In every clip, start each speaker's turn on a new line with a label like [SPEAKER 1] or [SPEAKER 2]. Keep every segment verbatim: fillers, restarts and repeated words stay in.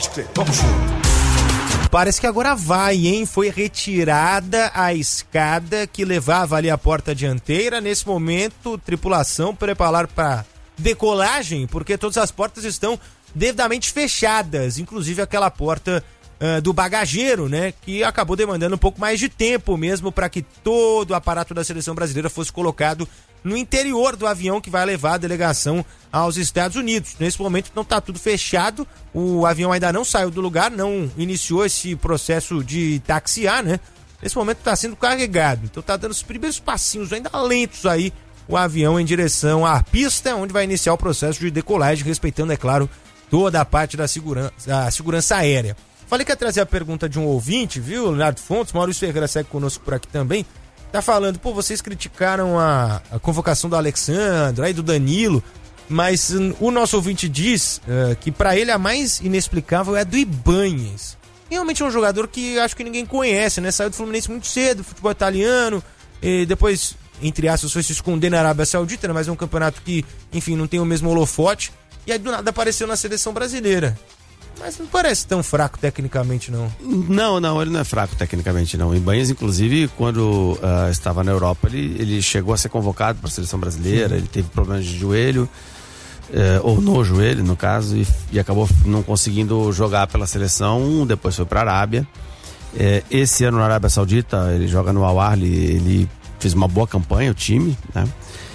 [SPEAKER 1] Pode crer, vamos junto.
[SPEAKER 2] Parece que agora vai, hein? Foi retirada a escada que levava ali a porta dianteira. Nesse momento, tripulação preparar para decolagem, porque todas as portas estão devidamente fechadas, inclusive aquela porta uh, do bagageiro, né? Que acabou demandando um pouco mais de tempo mesmo para que todo o aparato da seleção brasileira fosse colocado no interior do avião que vai levar a delegação aos Estados Unidos. Nesse momento não está tudo fechado, o avião ainda não saiu do lugar, não iniciou esse processo de taxiar, né? Nesse momento está sendo carregado, então está dando os primeiros passinhos ainda lentos aí, o avião em direção à pista, onde vai iniciar o processo de decolagem, respeitando, é claro, toda a parte da segurança, da segurança aérea. Falei que ia trazer a pergunta de um ouvinte, viu, Leonardo Fontes, Maurício Ferreira segue conosco por aqui também. Tá falando, pô, vocês criticaram a, a convocação do Alexandre, aí do Danilo, mas um, o nosso ouvinte diz uh, que pra ele a mais inexplicável é a do Ibanez. Realmente é um jogador que acho que ninguém conhece, né? Saiu do Fluminense muito cedo, futebol italiano, e depois, entre aspas, foi se esconder na Arábia Saudita, né? Mas é um campeonato que, enfim, não tem o mesmo holofote, e aí do nada apareceu na seleção brasileira. Mas não parece tão fraco tecnicamente, não.
[SPEAKER 3] Não, não, ele não é fraco tecnicamente, não. O Ibanez, inclusive, quando uh, estava na Europa, ele, ele chegou a ser convocado para a seleção brasileira. Sim. Ele teve problemas de joelho, uh, ou no joelho, no caso, e, e acabou não conseguindo jogar pela seleção. Depois foi para a Arábia. Uh, esse ano na Arábia Saudita, ele joga no Al Ahly, ele fez uma boa campanha, o time, né?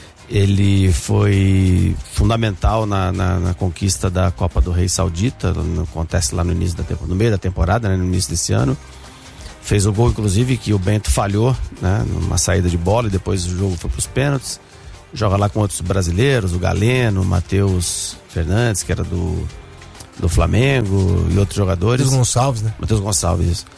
[SPEAKER 3] Ele foi fundamental na, na, na conquista da Copa do Rei Saudita, acontece lá no início da temporada, no meio da temporada, né, no início desse ano. Fez o gol, inclusive, que o Bento falhou, né, numa saída de bola, e depois o jogo foi para os pênaltis. Joga lá com outros brasileiros, o Galeno, o Matheus Fernandes, que era do, do Flamengo, e outros jogadores.
[SPEAKER 2] Matheus Gonçalves, né?
[SPEAKER 3] Matheus Gonçalves, isso.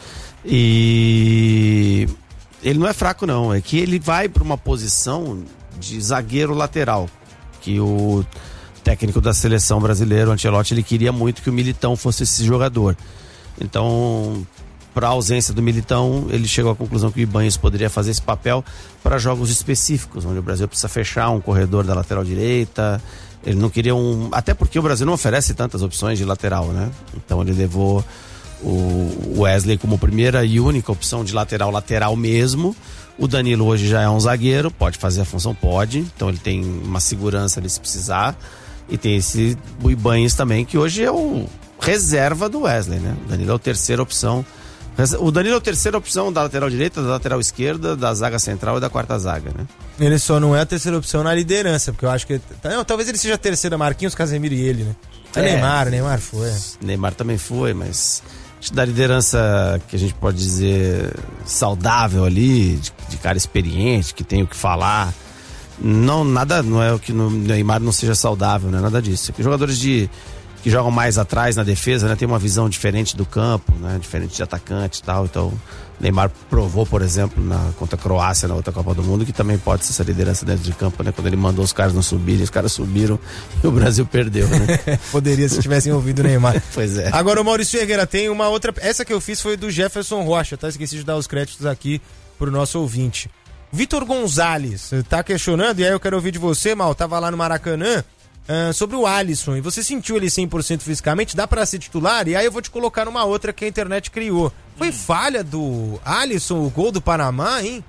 [SPEAKER 3] E ele não é fraco, não, é que ele vai para uma posição de zagueiro lateral, que o técnico da seleção brasileira, o Ancelotti, ele queria muito que o Militão fosse esse jogador. Então, para a ausência do Militão, ele chegou à conclusão que o Ibanez poderia fazer esse papel para jogos específicos, onde o Brasil precisa fechar um corredor da lateral direita. Ele não queria um... Até porque o Brasil não oferece tantas opções de lateral, né? Então ele levou o Wesley como primeira e única opção de lateral, lateral mesmo. O Danilo hoje já é um zagueiro, pode fazer a função, pode. Então ele tem uma segurança ali se precisar. E tem esse o Ibanez também, que hoje é o reserva do Wesley, né? O Danilo é a terceira opção. O Danilo é a terceira opção da lateral direita, da lateral esquerda, da zaga central e da quarta zaga, né?
[SPEAKER 2] Ele só não é a terceira opção na liderança, porque eu acho que... Não, talvez ele seja a terceira, Marquinhos, Casemiro e ele, né? É, Neymar, Neymar foi.
[SPEAKER 3] Neymar também foi, mas... da liderança que a gente pode dizer saudável ali, de, de cara experiente, que tem o que falar. Não, nada, não é o que no Neymar não seja saudável, não é nada disso. Aqui, jogadores de, que jogam mais atrás na defesa, né, tem uma visão diferente do campo, né, diferente de atacante e tal. Então, Neymar provou, por exemplo, na, contra a Croácia na outra Copa do Mundo, que também pode ser essa liderança dentro de campo, né? Quando ele mandou os caras não subirem, os caras subiram e o Brasil perdeu, né?
[SPEAKER 2] Poderia se tivessem ouvido o Neymar.
[SPEAKER 3] Pois é.
[SPEAKER 2] Agora o Maurício Ferreira tem uma outra... Essa que eu fiz foi do Jefferson Rocha, tá? Esqueci de dar os créditos aqui pro nosso ouvinte. Vitor Gonzalez tá questionando, e aí eu quero ouvir de você, Mal, tava lá no Maracanã, Uh, sobre o Alisson, e você sentiu ele cem por cento fisicamente, dá pra ser titular? E aí eu vou te colocar numa outra que a internet criou. Foi falha do Alisson o gol do Panamá, hein?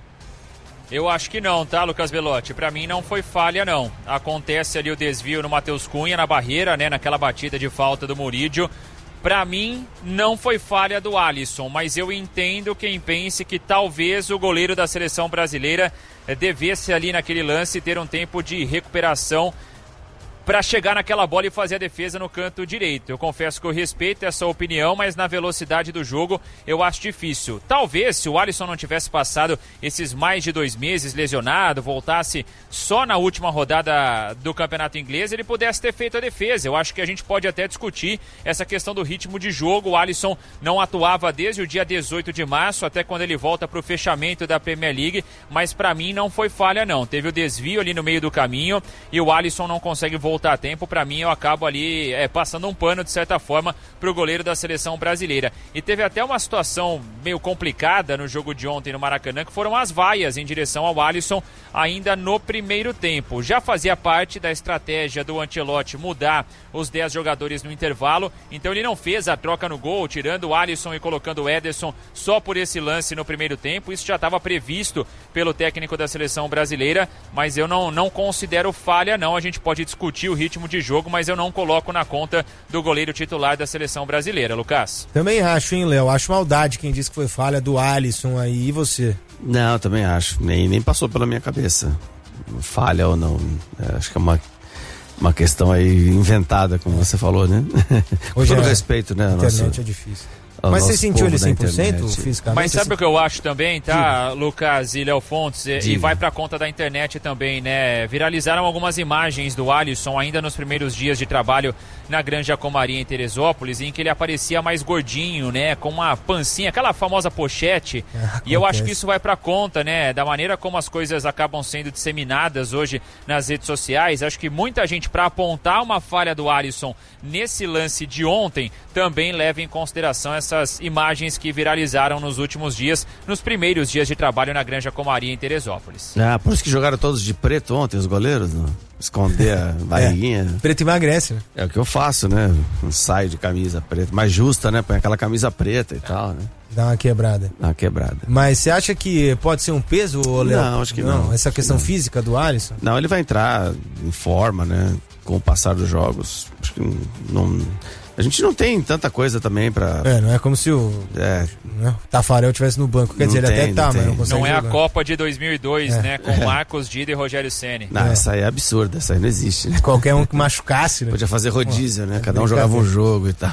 [SPEAKER 4] Eu acho que não, tá, Lucas Belotti? Pra mim não foi falha, não. Acontece ali o desvio no Matheus Cunha, na barreira, né, naquela batida de falta do Murídio. Pra mim, não foi falha do Alisson, mas eu entendo quem pense que talvez o goleiro da seleção brasileira devesse ali naquele lance ter um tempo de recuperação para chegar naquela bola e fazer a defesa no canto direito. Eu confesso que eu respeito essa opinião, mas na velocidade do jogo eu acho difícil. Talvez, se o Alisson não tivesse passado esses mais de dois meses lesionado, voltasse só na última rodada do Campeonato Inglês, ele pudesse ter feito a defesa. Eu acho que a gente pode até discutir essa questão do ritmo de jogo. O Alisson não atuava desde o dia dezoito de março, até quando ele volta para o fechamento da Premier League, mas para mim não foi falha não. Teve o desvio ali no meio do caminho e o Alisson não consegue voltar voltar a tempo, para mim eu acabo ali é, passando um pano de certa forma pro goleiro da seleção brasileira. E teve até uma situação meio complicada no jogo de ontem no Maracanã, que foram as vaias em direção ao Alisson ainda no primeiro tempo. Já fazia parte da estratégia do Ancelotti mudar os dez jogadores no intervalo, então ele não fez a troca no gol, tirando o Alisson e colocando o Ederson só por esse lance no primeiro tempo. Isso já estava previsto pelo técnico da seleção brasileira, mas eu não, não considero falha não. A gente pode discutir o ritmo de jogo, mas eu não coloco na conta do goleiro titular da seleção brasileira. Lucas?
[SPEAKER 2] Também acho, hein, Léo? Acho maldade quem disse que foi falha do Alisson aí. E você?
[SPEAKER 3] Não, também acho. Nem, nem passou pela minha cabeça. Falha ou não. É, acho que é uma, uma questão aí inventada, como você falou, né? Com todo
[SPEAKER 2] é,
[SPEAKER 3] respeito, né?
[SPEAKER 2] A internet
[SPEAKER 3] nosso...
[SPEAKER 2] é difícil. Mas você sentiu ele cem por cento fisicamente?
[SPEAKER 4] Mas sabe o que eu acho também, tá, Diga. Lucas e Léo Fontes? E, e vai pra conta da internet também, né? Viralizaram algumas imagens do Alisson ainda nos primeiros dias de trabalho na Granja Comaria em Teresópolis, em que ele aparecia mais gordinho, né? Com uma pancinha, aquela famosa pochete. Ah, e eu acho que isso vai pra conta, né? Da maneira como as coisas acabam sendo disseminadas hoje nas redes sociais. Acho que muita gente, pra apontar uma falha do Alisson nesse lance de ontem, também leva em consideração essa essas imagens que viralizaram nos últimos dias, nos primeiros dias de trabalho na Granja Comaria em Teresópolis.
[SPEAKER 3] Ah, por isso que jogaram todos de preto ontem, os goleiros, não? Esconder a barriguinha.
[SPEAKER 2] É, preto emagrece, né?
[SPEAKER 3] É o que eu faço, né? Um saio de camisa preta, mais justa, né? Põe aquela camisa preta e é. tal, né?
[SPEAKER 2] Dá uma quebrada.
[SPEAKER 3] Dá uma quebrada.
[SPEAKER 2] Mas você acha que pode ser um peso, Léo?
[SPEAKER 3] Não, acho que não. não
[SPEAKER 2] essa questão
[SPEAKER 3] não.
[SPEAKER 2] física do Alisson?
[SPEAKER 3] Não, ele vai entrar em forma, né? Com o passar dos jogos. Acho que não... A gente não tem tanta coisa também pra...
[SPEAKER 2] É, não é como se o
[SPEAKER 3] é.
[SPEAKER 2] né, Tafarel estivesse no banco. Quer
[SPEAKER 3] não
[SPEAKER 2] dizer,
[SPEAKER 3] tem,
[SPEAKER 2] ele até tá,
[SPEAKER 3] não
[SPEAKER 2] mas não consegue
[SPEAKER 4] Não é
[SPEAKER 2] jogar.
[SPEAKER 4] A Copa de dois mil e dois,
[SPEAKER 2] é.
[SPEAKER 4] né? Com
[SPEAKER 3] É.
[SPEAKER 4] Marcos Dida e Rogério Ceni.
[SPEAKER 3] Não,
[SPEAKER 2] é.
[SPEAKER 3] essa aí é absurda, essa aí não existe. Né?
[SPEAKER 2] Qualquer um que machucasse, né?
[SPEAKER 3] Podia fazer rodízio, né?
[SPEAKER 2] É
[SPEAKER 3] Cada um jogava um jogo e tal.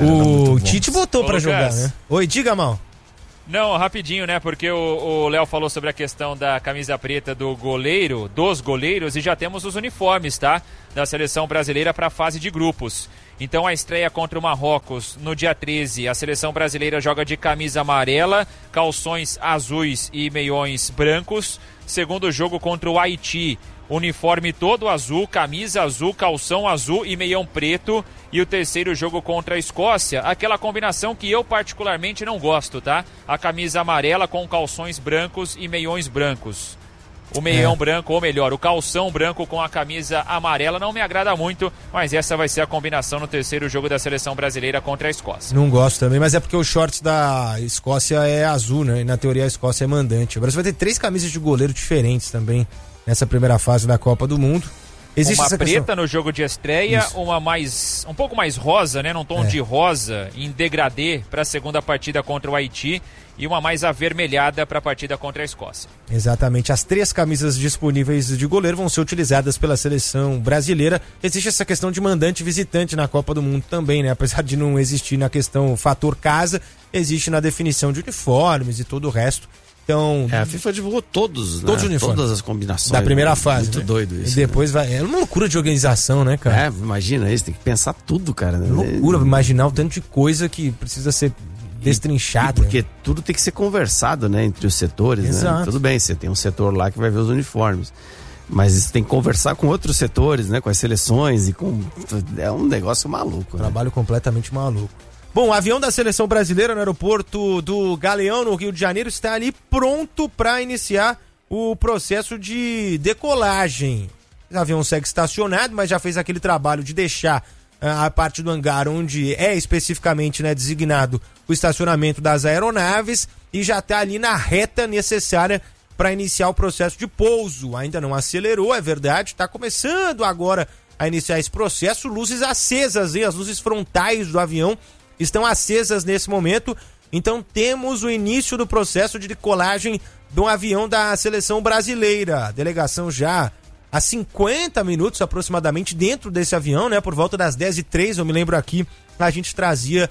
[SPEAKER 2] O Tite botou
[SPEAKER 4] Ô,
[SPEAKER 2] pra
[SPEAKER 4] Lucas.
[SPEAKER 2] jogar, né? Oi, diga, Mal.
[SPEAKER 4] Não, rapidinho, né? Porque o Léo falou sobre a questão da camisa preta do goleiro, dos goleiros, e já temos os uniformes, tá? Da seleção brasileira para a fase de grupos. Então a estreia contra o Marrocos no dia treze, a seleção brasileira joga de camisa amarela, calções azuis e meiões brancos. Segundo jogo contra o Haiti, uniforme todo azul, camisa azul, calção azul e meião preto. E o terceiro jogo contra a Escócia, aquela combinação que eu particularmente não gosto, tá? A camisa amarela com calções brancos e meiões brancos. O meião é. branco, ou melhor, o calção branco com a camisa amarela não me agrada muito, mas essa vai ser a combinação no terceiro jogo da seleção brasileira contra a Escócia.
[SPEAKER 2] Não gosto também, mas é porque o shorts da Escócia é azul, né? E na teoria a Escócia é mandante. Agora você vai ter três camisas de goleiro diferentes também nessa primeira fase da Copa do Mundo. Existe
[SPEAKER 4] uma
[SPEAKER 2] essa
[SPEAKER 4] preta
[SPEAKER 2] questão...
[SPEAKER 4] no jogo de estreia, Isso. uma mais um pouco mais rosa, né, num tom é. de rosa em degradê para a segunda partida contra o Haiti e uma mais avermelhada para a partida contra a Escócia.
[SPEAKER 2] Exatamente, as três camisas disponíveis de goleiro vão ser utilizadas pela seleção brasileira. Existe essa questão de mandante e visitante na Copa do Mundo também, né? Apesar de não existir na questão fator casa, existe na definição de uniformes e todo o resto. Então,
[SPEAKER 3] é, a FIFA divulgou todos,
[SPEAKER 2] todos
[SPEAKER 3] né?
[SPEAKER 2] os uniformes.
[SPEAKER 3] Todas as combinações.
[SPEAKER 2] Da primeira
[SPEAKER 3] né?
[SPEAKER 2] fase.
[SPEAKER 3] Muito
[SPEAKER 2] né?
[SPEAKER 3] doido isso.
[SPEAKER 2] E depois né? vai. É uma loucura de organização, né, cara?
[SPEAKER 3] É, imagina isso, tem que pensar tudo, cara. Né?
[SPEAKER 2] Loucura, imaginar o tanto de coisa que precisa ser destrinchada.
[SPEAKER 3] E porque tudo tem que ser conversado, né, entre os setores,
[SPEAKER 2] Exato.
[SPEAKER 3] né? Tudo bem, você tem um setor lá que vai ver os uniformes. Mas isso tem que conversar com outros setores, né? Com as seleções e com. É um negócio maluco.
[SPEAKER 2] Um trabalho né? completamente maluco. Bom, o avião da seleção brasileira no aeroporto do Galeão, no Rio de Janeiro, está ali pronto para iniciar o processo de decolagem. O avião segue estacionado, mas já fez aquele trabalho de deixar uh, a parte do hangar onde é especificamente né, designado o estacionamento das aeronaves e já está ali na reta necessária para iniciar o processo de pouso. Ainda não acelerou, é verdade, está começando agora a iniciar esse processo. Luzes acesas, hein? As luzes frontais do avião estão acesas nesse momento, então temos o início do processo de decolagem do avião da seleção brasileira. A delegação já há cinquenta minutos aproximadamente dentro desse avião, né? Por volta das dez e três, eu me lembro aqui, a gente trazia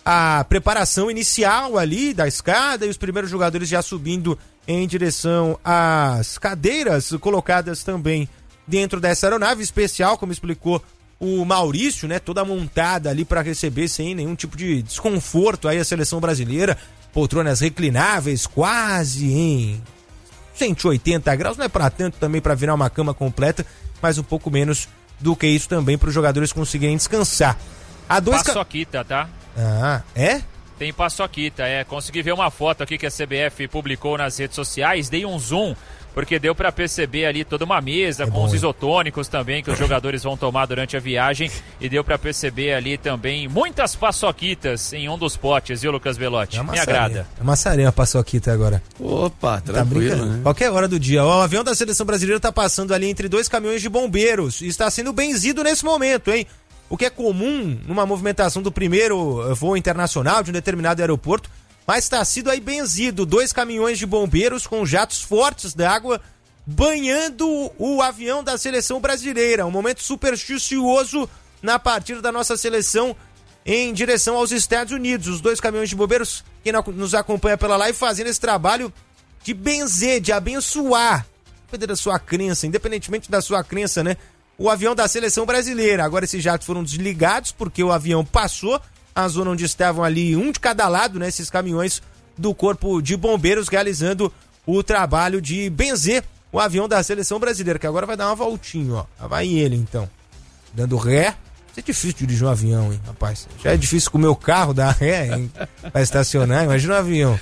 [SPEAKER 2] a preparação inicial ali da escada e os primeiros jogadores já subindo em direção às cadeiras colocadas também dentro dessa aeronave especial, como explicou o Maurício, né, toda montada ali para receber sem nenhum tipo de desconforto aí a seleção brasileira, poltronas reclináveis quase em cento e oitenta graus, não é para tanto também para virar uma cama completa, mas um pouco menos do que isso também para os jogadores conseguirem descansar. A dois
[SPEAKER 4] Paçoquita, tá?
[SPEAKER 2] Ah, é?
[SPEAKER 4] Tem paçoquita, é. Consegui ver uma foto aqui que a C B F publicou nas redes sociais, dei um zoom, porque deu pra perceber ali toda uma mesa,
[SPEAKER 2] é
[SPEAKER 4] com
[SPEAKER 2] bom,
[SPEAKER 4] os
[SPEAKER 2] hein?
[SPEAKER 4] isotônicos também, que os jogadores vão tomar durante a viagem, e deu pra perceber ali também muitas paçoquitas em um dos potes, viu, Lucas Belotti?
[SPEAKER 2] É
[SPEAKER 4] Me agrada.
[SPEAKER 2] É massarinha a paçoquita agora.
[SPEAKER 3] Opa,
[SPEAKER 2] Tá
[SPEAKER 3] tranquilo,
[SPEAKER 2] brincando?
[SPEAKER 3] né?
[SPEAKER 2] Qualquer hora do dia. O avião da seleção brasileira tá passando ali entre dois caminhões de bombeiros e está sendo benzido nesse momento, hein? O que é comum numa movimentação do primeiro voo internacional de um determinado aeroporto, mas está sido aí benzido. Dois caminhões de bombeiros com jatos fortes d'água banhando o avião da seleção brasileira. Um momento supersticioso na partida da nossa seleção em direção aos Estados Unidos. Os dois caminhões de bombeiros que nos acompanha pela live fazendo esse trabalho de benzer, de abençoar, independente da sua crença, independentemente da sua crença, né? O avião da seleção brasileira. Agora esses jatos foram desligados porque o avião passou a zona onde estavam ali, um de cada lado, né? Esses caminhões do Corpo de Bombeiros realizando o trabalho de benzer o avião da seleção brasileira, que agora vai dar uma voltinha, ó. Vai ele, então. Dando ré. Isso é difícil dirigir um avião, hein, rapaz? Já é difícil com o meu carro dar ré, hein? Pra estacionar, imagina um avião.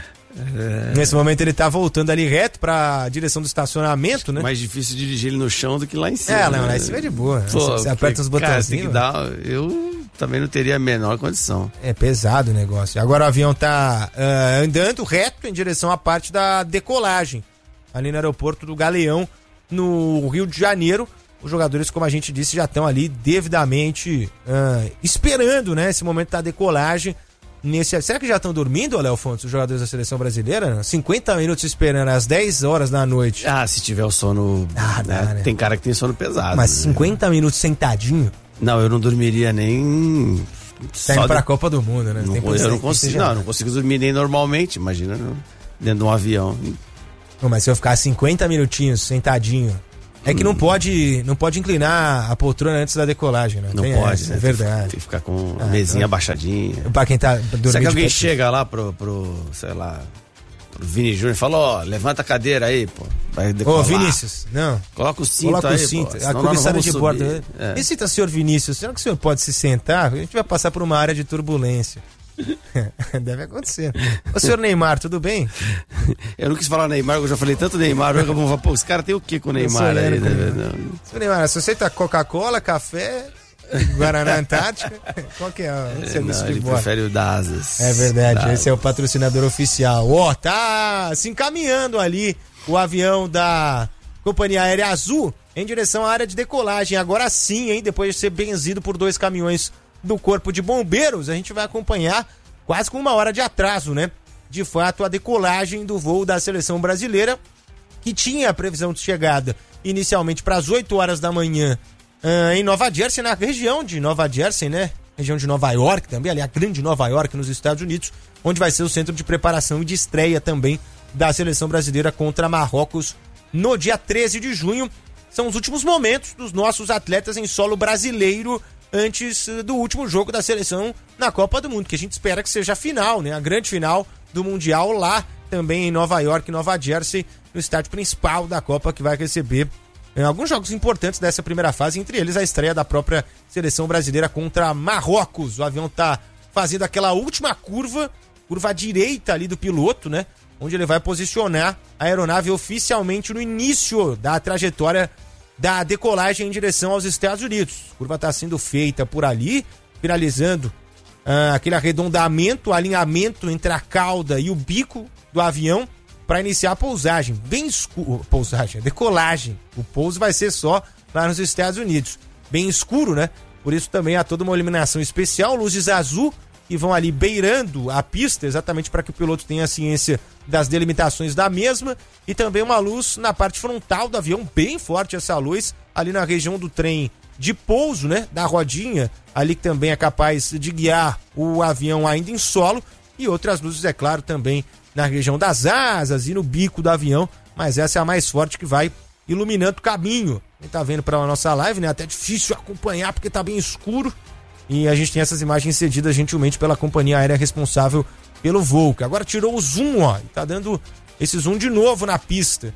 [SPEAKER 2] É... Nesse momento ele tá voltando ali reto pra direção do estacionamento, né?
[SPEAKER 3] Mais difícil dirigir ele no chão do que lá em cima.
[SPEAKER 2] É, não,
[SPEAKER 3] né?
[SPEAKER 2] lá em cima é de boa.
[SPEAKER 3] Pô,
[SPEAKER 2] você, você aperta os botõezinhos.
[SPEAKER 3] Tem que dar, eu também não teria a menor condição.
[SPEAKER 2] É pesado o negócio. Agora o avião tá uh, andando reto em direção à parte da decolagem, ali no aeroporto do Galeão, no Rio de Janeiro. Os jogadores, como a gente disse, já estão ali devidamente uh, esperando, né, esse momento da decolagem. Nesse... Será que já estão dormindo, Léo Fontes, os jogadores da seleção brasileira? cinquenta minutos esperando, às dez horas da noite.
[SPEAKER 3] Ah, se tiver o sono...
[SPEAKER 2] Ah,
[SPEAKER 3] né?
[SPEAKER 2] dá, né?
[SPEAKER 3] Tem cara que tem sono pesado.
[SPEAKER 2] Mas
[SPEAKER 3] né?
[SPEAKER 2] cinquenta minutos sentadinho?
[SPEAKER 3] Não, eu não dormiria nem...
[SPEAKER 2] Tá indo pra de... Copa do Mundo, né?
[SPEAKER 3] Não,
[SPEAKER 2] Tem
[SPEAKER 3] eu não consigo, não, não consigo dormir nem normalmente, imagina, não, dentro de um avião.
[SPEAKER 2] Não, mas se eu ficar cinquenta minutinhos sentadinho... É que não pode, não pode inclinar a poltrona antes da decolagem, né?
[SPEAKER 3] Não
[SPEAKER 2] tem
[SPEAKER 3] pode,
[SPEAKER 2] essa,
[SPEAKER 3] né?
[SPEAKER 2] É verdade.
[SPEAKER 3] Tem que ficar com a
[SPEAKER 2] ah,
[SPEAKER 3] mesinha
[SPEAKER 2] então...
[SPEAKER 3] abaixadinha.
[SPEAKER 2] Pra quem tá dormindo.
[SPEAKER 3] Será que alguém
[SPEAKER 2] pé...
[SPEAKER 3] chega lá pro, pro, sei lá, pro Vini Júnior e fala, ó, oh, levanta a cadeira aí, pô. Vai decolar.
[SPEAKER 2] Ô, Vinícius, não.
[SPEAKER 3] Coloca o cinto
[SPEAKER 2] Coloca
[SPEAKER 3] aí,
[SPEAKER 2] o cinto.
[SPEAKER 3] pô.
[SPEAKER 2] A comissária de bordo.
[SPEAKER 3] É.
[SPEAKER 2] E cita, senhor Vinícius, será que o senhor pode se sentar? A gente vai passar por uma área de turbulência. Deve acontecer. Ô, senhor Neymar, tudo bem?
[SPEAKER 3] Eu não quis falar Neymar, eu já falei tanto Neymar. Eu vou falar, pô, os caras tem o que com o Neymar aí? Né?
[SPEAKER 2] Não. Senhor Neymar, se você tá Coca-Cola, café, Guaraná Antártica, qual que é o serviço
[SPEAKER 3] não,
[SPEAKER 2] de
[SPEAKER 3] ele
[SPEAKER 2] bordo?
[SPEAKER 3] prefere o da Asas.
[SPEAKER 2] É verdade,
[SPEAKER 3] da
[SPEAKER 2] esse é o patrocinador oficial. Ó, oh, tá se encaminhando ali o avião da Companhia Aérea Azul em direção à área de decolagem. Agora sim, hein, depois de ser benzido por dois caminhões do Corpo de Bombeiros, a gente vai acompanhar quase com uma hora de atraso, né? De fato, a decolagem do voo da seleção brasileira, que tinha a previsão de chegada inicialmente para as oito horas da manhã uh, em Nova Jersey, na região de Nova Jersey, né? Região de Nova York também, ali a grande Nova York nos Estados Unidos, onde vai ser o centro de preparação e de estreia também da seleção brasileira contra Marrocos no dia treze de junho. São os últimos momentos dos nossos atletas em solo brasileiro antes do último jogo da seleção na Copa do Mundo, que a gente espera que seja a final, né? A grande final do Mundial lá também em Nova York, Nova Jersey, no estádio principal da Copa, que vai receber eh, alguns jogos importantes dessa primeira fase, entre eles a estreia da própria seleção brasileira contra Marrocos. O avião tá fazendo aquela última curva, curva à direita ali do piloto, né? Onde ele vai posicionar a aeronave oficialmente no início da trajetória da decolagem em direção aos Estados Unidos. A curva está sendo feita por ali, finalizando ah, aquele arredondamento, alinhamento entre a cauda e o bico do avião para iniciar a pousagem. Bem escuro. Pousagem, decolagem. O pouso vai ser só lá nos Estados Unidos. Bem escuro, né? Por isso também há toda uma iluminação especial, luzes azul, que vão ali beirando a pista, exatamente para que o piloto tenha ciência das delimitações da mesma, e também uma luz na parte frontal do avião, bem forte essa luz, ali na região do trem de pouso, né, da rodinha, ali que também é capaz de guiar o avião ainda em solo, e outras luzes, é claro, também na região das asas e no bico do avião, mas essa é a mais forte que vai iluminando o caminho. Quem tá vendo pela nossa live, né, até difícil acompanhar porque tá bem escuro, e a gente tem essas imagens cedidas gentilmente pela companhia aérea responsável pelo voo, que agora tirou o zoom, ó, e tá dando esse zoom de novo na pista.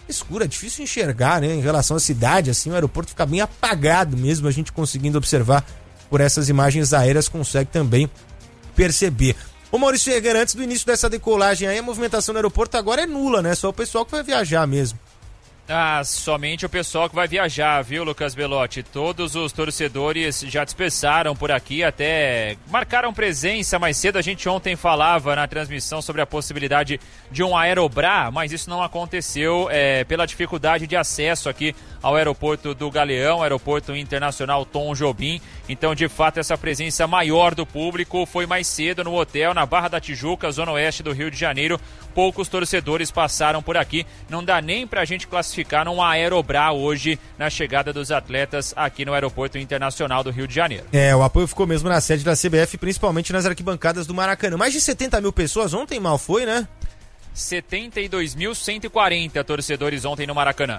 [SPEAKER 2] escuro, é difícil enxergar, né? Em relação à cidade, assim, o aeroporto fica bem apagado mesmo, a gente conseguindo observar por essas imagens aéreas consegue também perceber. Ô Maurício Ferreira, antes do início dessa decolagem aí, a movimentação no aeroporto agora é nula, né? Só o pessoal que vai viajar mesmo.
[SPEAKER 4] Ah, somente o pessoal que vai viajar, viu, Lucas Belotti? Todos os torcedores já dispersaram por aqui, até marcaram presença mais cedo. A gente ontem falava na transmissão sobre a possibilidade de um Aerobrá, mas isso não aconteceu é, pela dificuldade de acesso aqui ao aeroporto do Galeão, aeroporto internacional Tom Jobim. Então, de fato, essa presença maior do público foi mais cedo no hotel, na Barra da Tijuca, zona oeste do Rio de Janeiro. Poucos torcedores passaram por aqui. Não dá nem pra gente classificar num Aerobrá hoje na chegada dos atletas aqui no Aeroporto Internacional do Rio de Janeiro.
[SPEAKER 2] É, o apoio ficou mesmo na sede da C B F, principalmente nas arquibancadas do Maracanã. Mais de setenta mil pessoas ontem, mal foi, né?
[SPEAKER 4] setenta e dois mil cento e quarenta torcedores ontem no Maracanã.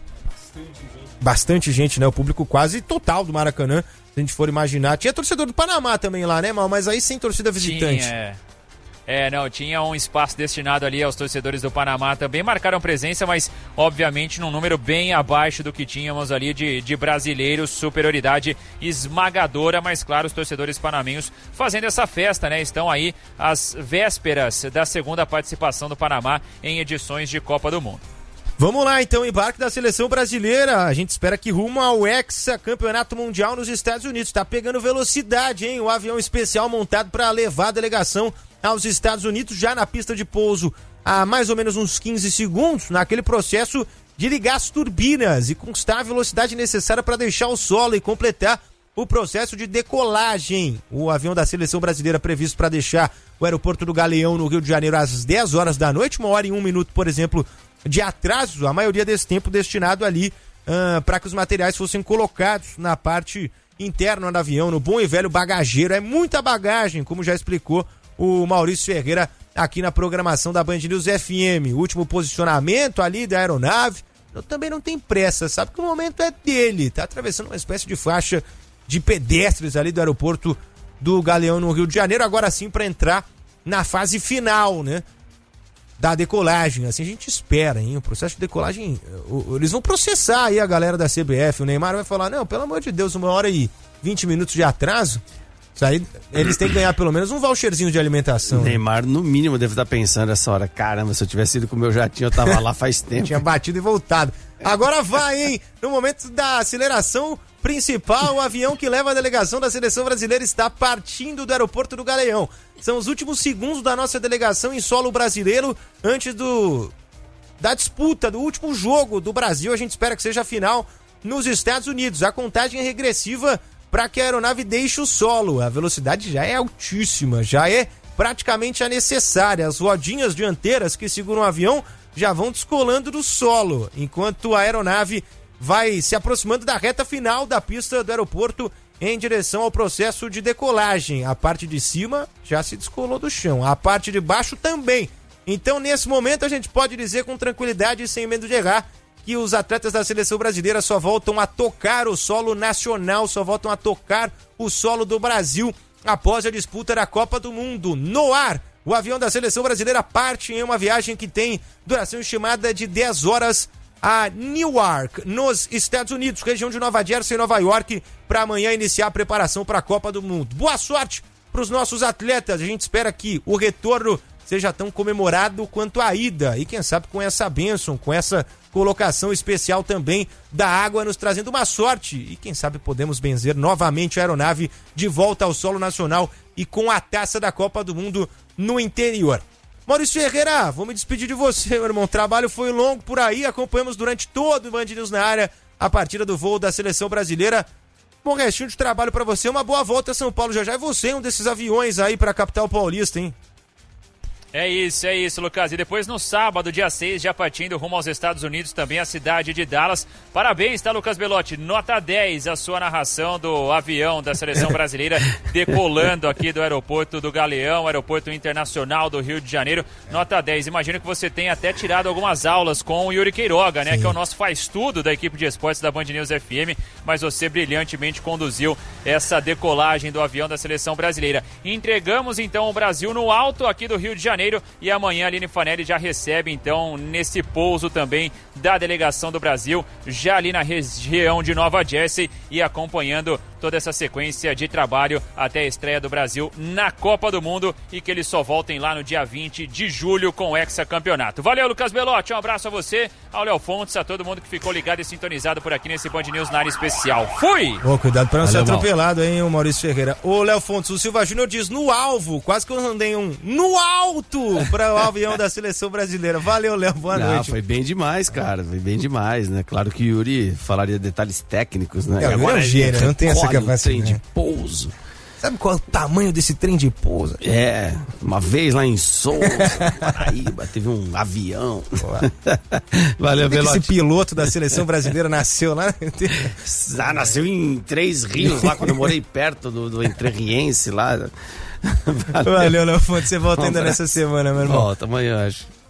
[SPEAKER 2] Bastante gente, né? O público quase total do Maracanã, se a gente for imaginar. Tinha torcedor do Panamá também lá, né, Mal? Mas aí sem torcida visitante.
[SPEAKER 4] Tinha, é. É, não, tinha um espaço destinado ali aos torcedores do Panamá, também marcaram presença, mas obviamente num número bem abaixo do que tínhamos ali de, de brasileiros, superioridade esmagadora, mas claro, os torcedores panamenhos fazendo essa festa, né, estão aí às vésperas da segunda participação do Panamá em edições de Copa do Mundo.
[SPEAKER 2] Vamos lá então, embarque da seleção brasileira, a gente espera que rumo ao Hexa Campeonato Mundial nos Estados Unidos, tá pegando velocidade, hein, o avião especial montado para levar a delegação aos Estados Unidos, já na pista de pouso há mais ou menos uns quinze segundos, naquele processo de ligar as turbinas e conquistar a velocidade necessária para deixar o solo e completar o processo de decolagem. O avião da seleção brasileira previsto para deixar o aeroporto do Galeão no Rio de Janeiro às dez horas da noite, uma hora e um minuto, por exemplo, de atraso, a maioria desse tempo destinado ali uh, para que os materiais fossem colocados na parte interna do avião, no bom e velho bagageiro. É muita bagagem, como já explicou o Maurício Ferreira aqui na programação da Band News F M. O último posicionamento ali da aeronave, eu também não tem pressa, sabe que o momento é dele, tá atravessando uma espécie de faixa de pedestres ali do aeroporto do Galeão no Rio de Janeiro, agora sim para entrar na fase final, né, da decolagem. Assim a gente espera, hein, o processo de decolagem, o, o, eles vão processar aí a galera da C B F, o Neymar vai falar, não, pelo amor de Deus, uma hora e vinte minutos de atraso. Isso aí, eles têm que ganhar pelo menos um voucherzinho de alimentação.
[SPEAKER 3] O Neymar, no mínimo, deve estar pensando essa hora. Caramba, se eu tivesse ido com o meu jatinho, eu tava lá faz tempo.
[SPEAKER 2] Tinha batido e voltado. Agora vai, hein? No momento da aceleração principal, o avião que leva a delegação da seleção brasileira está partindo do aeroporto do Galeão. São os últimos segundos da nossa delegação em solo brasileiro antes do da disputa do último jogo do Brasil. A gente espera que seja a final nos Estados Unidos. A contagem é regressiva para que a aeronave deixe o solo. A velocidade já é altíssima, já é praticamente a necessária. As rodinhas dianteiras que seguram o avião já vão descolando do solo, enquanto a aeronave vai se aproximando da reta final da pista do aeroporto em direção ao processo de decolagem. A parte de cima já se descolou do chão, a parte de baixo também. Então, nesse momento, a gente pode dizer com tranquilidade e sem medo de errar que os atletas da seleção brasileira só voltam a tocar o solo nacional, só voltam a tocar o solo do Brasil após a disputa da Copa do Mundo. No ar, o avião da seleção brasileira parte em uma viagem que tem duração estimada de dez horas a Newark, nos Estados Unidos, região de Nova Jersey e Nova York, para amanhã iniciar a preparação para a Copa do Mundo. Boa sorte para os nossos atletas, a gente espera que o retorno seja tão comemorado quanto a ida, e quem sabe com essa bênção, com essa colocação especial também da água, nos trazendo uma sorte, e quem sabe podemos benzer novamente a aeronave de volta ao solo nacional e com a taça da Copa do Mundo no interior. Maurício Ferreira, vou me despedir de você, meu irmão, o trabalho foi longo por aí, acompanhamos durante todo o Band News na área a partida do voo da seleção brasileira. Bom restinho de trabalho pra você, uma boa volta a São Paulo já já, e você um desses aviões aí pra capital paulista, hein?
[SPEAKER 4] É isso, é isso, Lucas. E depois no sábado, dia seis, já partindo rumo aos Estados Unidos, também a cidade de Dallas. Parabéns, tá, Lucas Belotti? Nota dez a sua narração do avião da seleção brasileira decolando aqui do aeroporto do Galeão, aeroporto internacional do Rio de Janeiro. Nota dez. Imagino que você tenha até tirado algumas aulas com o Yuri Queiroga, né? Sim. Que é o nosso faz-tudo da equipe de esportes da Band News F M, mas você brilhantemente conduziu essa decolagem do avião da seleção brasileira. Entregamos, então, o Brasil no alto aqui do Rio de Janeiro. Janeiro. E amanhã a Aline Fanelli já recebe, então, nesse pouso também da delegação do Brasil, já ali na região de Nova Jersey e acompanhando toda essa sequência de trabalho até a estreia do Brasil na Copa do Mundo e que eles só voltem lá no dia vinte de julho com o hexacampeonato. Valeu, Lucas Belotti, um abraço a você, ao Léo Fontes, a todo mundo que ficou ligado e sintonizado por aqui nesse Band News na área especial. Fui!
[SPEAKER 2] Ô, cuidado pra não
[SPEAKER 3] Valeu,
[SPEAKER 2] ser atropelado, hein, o Maurício Ferreira. Ô, Léo Fontes, o Silva Júnior diz no alvo, quase que eu andei um no alto para o avião da seleção brasileira. Valeu, Léo, boa
[SPEAKER 3] Não,
[SPEAKER 2] noite.
[SPEAKER 3] foi bem demais, cara, foi bem demais, né? Claro que o Yuri falaria detalhes técnicos, né?
[SPEAKER 2] É, o Yuri é um gênio, não tem essa
[SPEAKER 3] recolhe o
[SPEAKER 2] capacidade.
[SPEAKER 3] trem de pouso.
[SPEAKER 2] Sabe qual é o tamanho desse trem de pouso?
[SPEAKER 3] É, uma vez lá em Souza, Paraíba, teve um avião. Valeu,
[SPEAKER 2] Como é que
[SPEAKER 3] Belotti.
[SPEAKER 2] esse piloto da seleção brasileira nasceu lá?
[SPEAKER 3] Ah, nasceu em Três Rios, lá quando eu morei perto do, do Entrerriense lá.
[SPEAKER 2] Valeu, Léo Fontes, você volta ainda nessa semana, meu irmão.
[SPEAKER 3] Volta amanhã, acho.